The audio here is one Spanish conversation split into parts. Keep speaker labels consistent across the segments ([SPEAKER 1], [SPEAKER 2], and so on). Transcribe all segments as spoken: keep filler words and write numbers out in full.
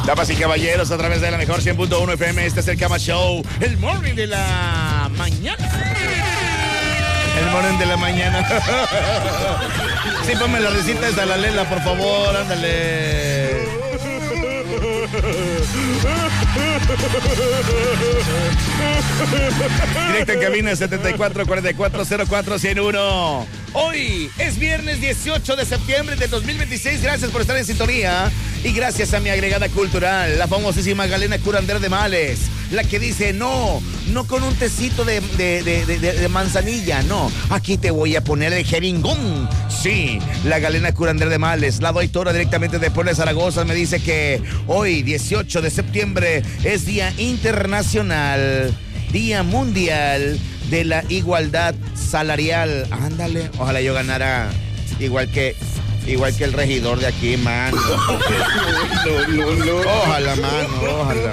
[SPEAKER 1] Damas y caballeros, a través de la mejor cien punto uno F M, este es el Cama Show, el morning de la mañana. El morning de la mañana. Sí, ponme la recita esta, la Lela, por favor, ándale. Directo en cabina setenta y cuatro cuarenta y cuatro cero cuatro ciento uno. Hoy es viernes dieciocho de septiembre del dos mil veintiséis. Gracias por estar en sintonía. Y gracias a mi agregada cultural, la famosísima Galena Curandera de Males. La que dice, no, no con un tecito de, de, de, de, de manzanilla, no. Aquí te voy a poner el jeringón. Sí, la Galena Curandera de Males, la doctora directamente de Puebla de Zaragoza, me dice que hoy, dieciocho de septiembre, es Día Internacional, Día Mundial de la Igualdad Salarial. Ándale, ojalá yo ganara igual que... Igual que el regidor de aquí, mano. No, no, no. Ojalá, mano, ojalá.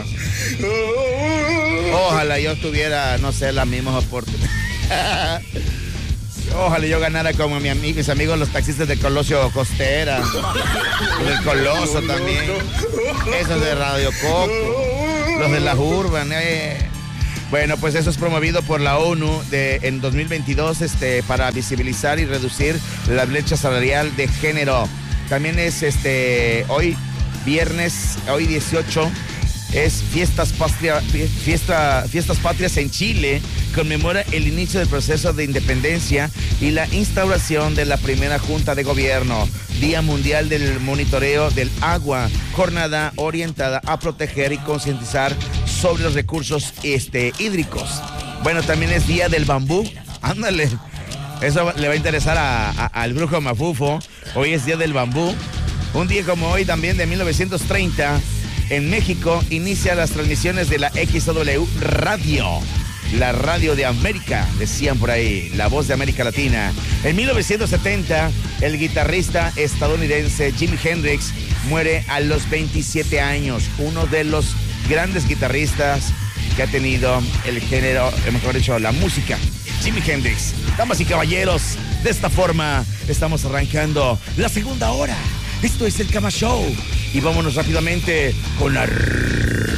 [SPEAKER 1] Ojalá yo tuviera, no sé, las mismas oportunidades. Ojalá yo ganara como mi amigo, mis amigos los taxistas de Colosio Costera. Del Coloso también. Esos de Radio Coco. Los de las Urban, eh. Bueno, pues eso es promovido por la ONU de, en dos mil veintidós este, para visibilizar y reducir la brecha salarial de género. También es este hoy viernes, hoy dieciocho, es fiestas, patria, fiesta, fiestas patrias en Chile. Conmemora el inicio del proceso de independencia y la instauración de la primera junta de gobierno. Día Mundial del Monitoreo del Agua, jornada orientada a proteger y concientizar sobre los recursos este, hídricos. Bueno, también es Día del Bambú. Ándale, eso le va a interesar a, a, al brujo Mafufo. Hoy es Día del Bambú. Un día como hoy, también de mil novecientos treinta, en México inicia las transmisiones de la X W Radio. La radio de América, decían por ahí, la voz de América Latina. En mil novecientos setenta, el guitarrista estadounidense Jimi Hendrix muere a los veintisiete años. Uno de los grandes guitarristas que ha tenido el género, mejor dicho, la música. Jimi Hendrix. Damas y caballeros, de esta forma estamos arrancando la segunda hora. Esto es el Cama Show. Y vámonos rápidamente con la